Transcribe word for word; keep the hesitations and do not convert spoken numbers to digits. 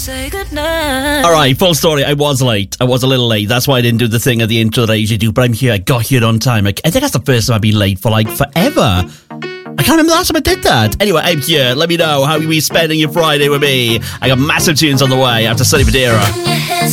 say goodnight. All right, full story. I was late. I was a little late. That's why I didn't do the thing at the intro that I usually do. But I'm here. I got here on time. Like, I think that's the first time I've been late for like forever. I can't remember the last time I did that. Anyway, I'm here. Let me know how you be spending your Friday with me. I got massive tunes on the way after Sonny Fodera. Your head